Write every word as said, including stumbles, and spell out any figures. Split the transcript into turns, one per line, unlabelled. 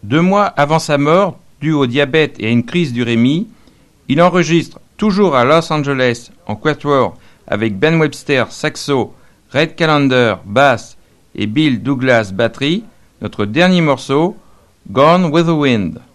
Deux mois avant sa mort, due au diabète et à une crise d'urémie, il enregistre, toujours à Los Angeles, en quatuor, avec Ben Webster, saxo, Red Callender, basse et Bill Douglas, batterie, notre dernier morceau, Gone with the Wind.